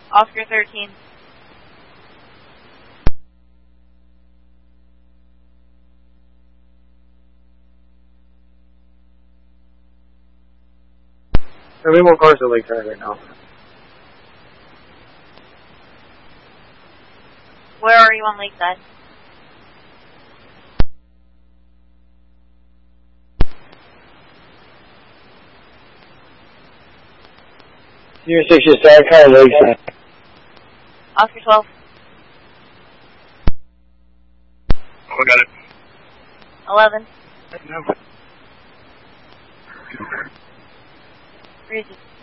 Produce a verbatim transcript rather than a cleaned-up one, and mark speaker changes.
Speaker 1: Oscar thirteen.
Speaker 2: How many more cars are Lakeside right now?
Speaker 1: Where are you on Lakeside?
Speaker 2: Senior six is South Car Lakeside.
Speaker 1: Oscar twelve.
Speaker 3: Oh, got it.
Speaker 1: eleven.
Speaker 3: No.
Speaker 1: Where is it?